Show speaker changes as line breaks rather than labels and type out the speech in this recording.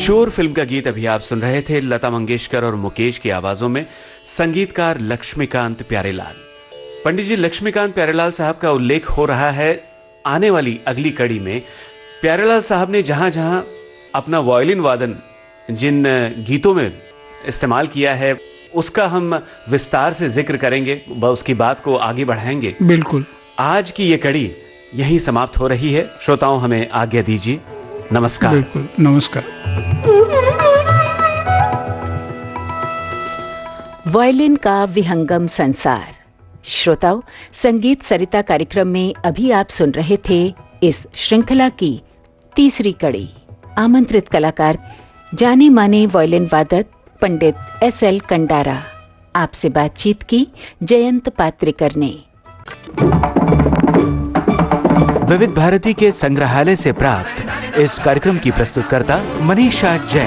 शोर फिल्म का गीत अभी आप सुन रहे थे, लता मंगेशकर और मुकेश की आवाजों में, संगीतकार लक्ष्मीकांत प्यारेलाल। पंडित जी, लक्ष्मीकांत प्यारेलाल साहब का उल्लेख हो रहा है आने वाली अगली कड़ी में। प्यारेलाल साहब ने जहां जहां अपना वायलिन वादन जिन गीतों में इस्तेमाल किया है, उसका हम विस्तार से जिक्र करेंगे, उसकी बात को आगे बढ़ाएंगे।
बिल्कुल।
आज की ये कड़ी यहीं समाप्त हो रही है। श्रोताओं, हमें आज्ञा दीजिए। नमस्कार।
बिल्कुल, नमस्कार।
वायलिन का विहंगम संसार। श्रोताओं, संगीत सरिता कार्यक्रम में अभी आप सुन रहे थे इस श्रृंखला की तीसरी कड़ी। आमंत्रित कलाकार जाने माने वायलिन वादक पंडित एस.एल. कंडारा। आपसे बातचीत की जयंत पात्रिकर ने।
विविध भारती के संग्रहालय से प्राप्त इस कार्यक्रम की प्रस्तुतकर्ता मनीषा जैन।